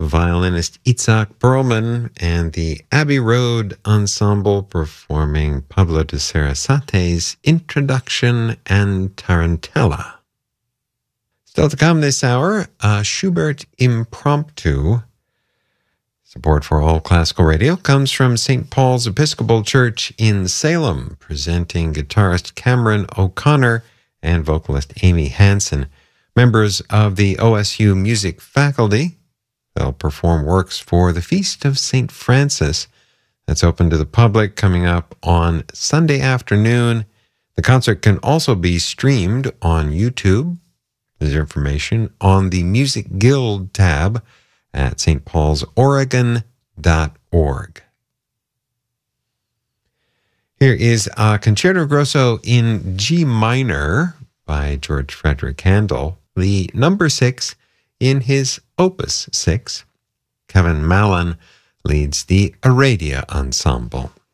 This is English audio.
violinist Itzhak Perlman, and the Abbey Road Ensemble performing Pablo de Sarasate's Introduction and Tarantella. Still to come this hour, a Schubert Impromptu. Support for All Classical Radio comes from St. Paul's Episcopal Church in Salem, presenting guitarist Cameron O'Connor and vocalist Amy Hansen, members of the OSU music faculty. They'll perform works for the Feast of St. Francis. That's open to the public, coming up on Sunday afternoon. The concert can also be streamed on YouTube. There's information on the Music Guild tab at stpaulsoregon.org. Here is a Concerto Grosso in G minor by George Frederick Handel, the number 6 in his Opus 6. Kevin Mallon leads the Aradia Ensemble.